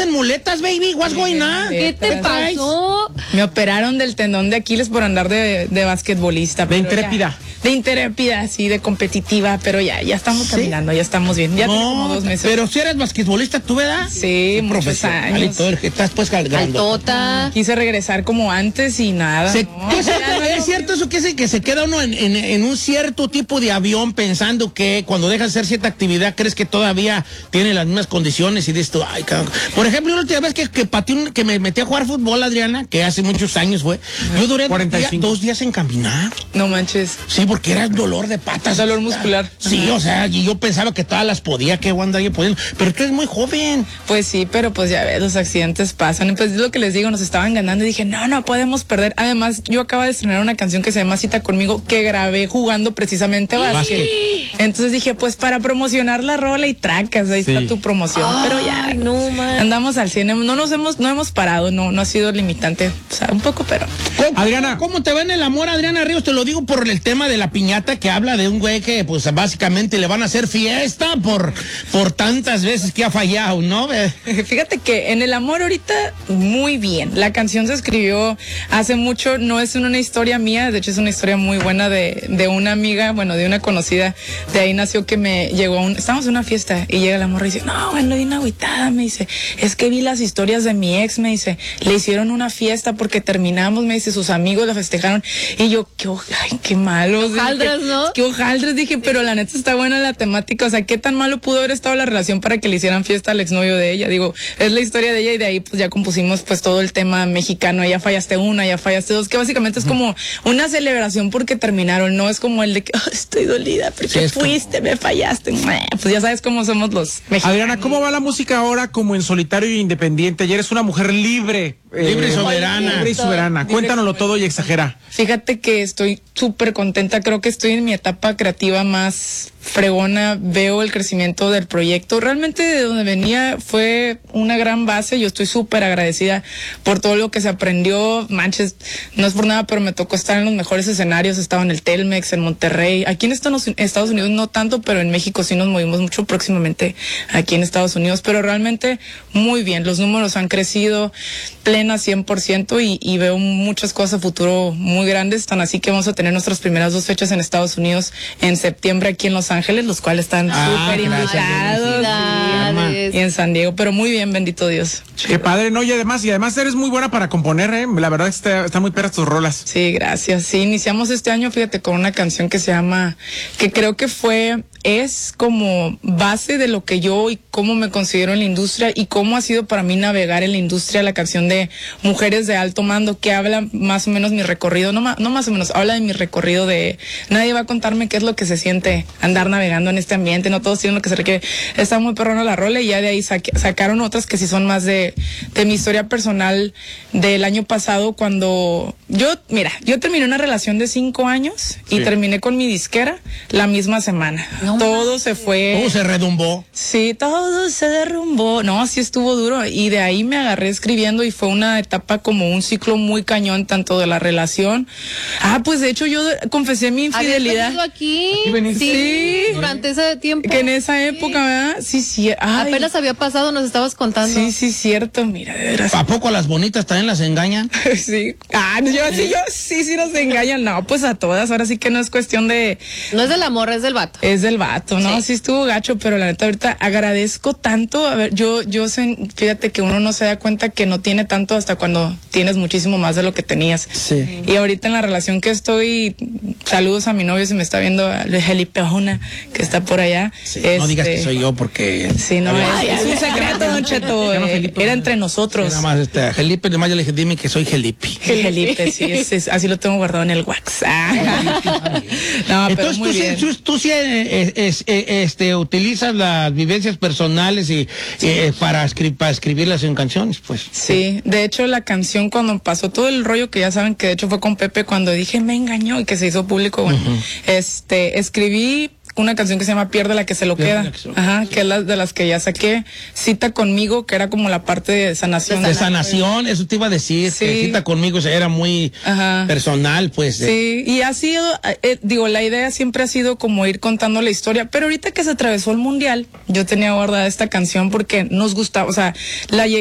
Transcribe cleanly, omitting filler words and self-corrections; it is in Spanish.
en muletas, baby. What's going on? ¿Qué te pasó? Me operaron del tendón de Aquiles por andar de basquetbolista. De intrépida. De intrépida, sí, de competitiva, pero ya estamos caminando, ya estamos bien. Ya tengo como 2 meses. Pero si eres basquetbolista, ¿tú, verdad? Sí, muchos años. Estás pues cargando. Altota. Quise regresar como antes y nada. ¿Es cierto eso que se queda uno en un cierto tipo de avión pensando que cuando dejas de hacer cierta actividad crees que todavía tiene las mismas condiciones y dices tú, ay, cabrón. Por ejemplo, la última vez que me metí a jugar fútbol, Adriana, que hace muchos años fue, yo duré 2 días en caminar. No manches. Sí, porque era dolor de patas. Dolor muscular. Sí, o sea, y yo pensaba que todas las podía, que Wanda yo podía, pero tú eres muy joven. Pues sí, pero pues ya ves, los accidentes pasan. Y pues es lo que les digo, nos estaban ganando y dije, no podemos perder. Además, yo acabo de estrenar una canción que se llama Cita Conmigo, que grabé jugando precisamente básquet. Entonces dije, pues para promocionar la rola y tracas, ahí está tu promoción. Pero ya, no, man. andamos al cine, no hemos parado, no ha sido limitante, o sea, un poco, pero. Adriana, ¿cómo te va en el amor, Adriana Ríos? Te lo digo por el tema de la piñata que habla de un güey que, pues, básicamente le van a hacer fiesta por tantas veces que ha fallado, ¿no? Fíjate que en el amor ahorita, muy bien. La canción se escribió hace mucho, no es una historia mía, de hecho es una historia muy buena de una amiga, bueno, de una conocida. De ahí nació que me llegó estábamos en una fiesta y llega la morra y dice, no, bueno, bien agüitada, me dice, es que vi las historias de mi ex, me dice, le hicieron una fiesta porque terminamos, me dice, sus amigos la festejaron, y yo, qué malo. Qué hojaldras, ¿no? Qué hojaldras, dije, pero la neta está buena la temática, o sea, qué tan malo pudo haber estado la relación para que le hicieran fiesta al exnovio de ella, digo, es la historia de ella y de ahí pues ya compusimos pues todo el tema mexicano, ya fallaste una, ya fallaste dos, que básicamente es como una celebración porque terminaron, no es como el de que estoy dolida porque fuiste, me fallaste, pues ya sabes cómo somos los mexicanos. Adriana, ¿cómo va la música ahora como en solitario e independiente? Ya eres una mujer libre. Libre y soberana. Libre y soberana. Cuéntanoslo todo y exagera. Fíjate que estoy súper contenta, creo que estoy en mi etapa creativa más fregona, veo el crecimiento del proyecto. Realmente de donde venía fue una gran base, yo estoy súper agradecida por todo lo que se aprendió, manches, no es por nada, pero me tocó estar en los mejores escenarios, estaba en el Telmex, en Monterrey, aquí en Estados Unidos no tanto, pero en México sí nos movimos mucho próximamente aquí en Estados Unidos, pero realmente muy bien, los números han crecido plena 100% y veo muchas cosas a futuro muy grandes, tan así que vamos a tener nuestras primeras 2 fechas en Estados Unidos en septiembre aquí en Los Ángeles, los cuales están súper invitados y en San Diego, pero muy bien, bendito Dios. Qué padre, ¿no? Y además eres muy buena para componer, la verdad está muy perras tus rolas. Sí, gracias. Sí, iniciamos este año, fíjate, con una canción que se llama, que creo que es como base de lo que yo y cómo me considero en la industria y cómo ha sido para mí navegar en la industria, la canción de Mujeres de Alto Mando, que habla más o menos mi recorrido, no más o menos, habla de mi recorrido de nadie va a contarme qué es lo que se siente andar navegando en este ambiente, no todos tienen lo que se requiere. Está muy perrona la rola y ya de ahí sacaron otras que sí son más de mi historia personal del año pasado cuando yo terminé una relación de 5 años y terminé con mi disquera la misma semana. Todo se fue. ¿Cómo se redumbó? Sí, todo se derrumbó. No, sí estuvo duro. Y de ahí me agarré escribiendo y fue una etapa como un ciclo muy cañón, tanto de la relación. Pues de hecho yo confesé mi infidelidad. ¿Habías venido aquí? Sí. Durante ese tiempo. Que en esa época, ¿verdad? Sí. Apenas había pasado, nos estabas contando. Sí, cierto. Mira, de veras. ¿A poco a las bonitas también las engañan? Sí. Sí nos engañan. No, pues a todas. Ahora sí que no es cuestión de. No es del amor, es del vato. Es del vato, ¿no? Sí estuvo gacho, pero la neta ahorita agradezco tanto. A ver, yo fíjate que uno no se da cuenta que no tiene tanto hasta cuando tienes muchísimo más de lo que tenías. Sí. Y ahorita en la relación que estoy, saludos a mi novio si me está viendo, a Felipe Ojuna, que está por allá. Sí, no digas que soy yo porque. Sí, no, es un secreto, Don Cheto. Era entre nosotros. Nada más Felipe, además yo le dije, dime que soy Felipe. Felipe, sí, así lo tengo guardado en el wax. No, pero entonces muy bien. tú sí utilizas las vivencias personales y para escribirlas en canciones, pues. Sí, de hecho la canción cuando pasó todo el rollo que ya saben que de hecho fue con Pepe cuando dije me engañó y que se hizo público, bueno, escribí una canción que se llama Pierde la que se lo queda. Ajá, que es de las que ya saqué. Cita Conmigo, que era como la parte de sanación. De sanación, eso te iba a decir. Sí. Que Cita Conmigo era muy personal, pues. Sí, y ha sido, la idea siempre ha sido como ir contando la historia, pero ahorita que se atravesó el mundial, yo tenía guardada esta canción porque nos gustaba, o sea, la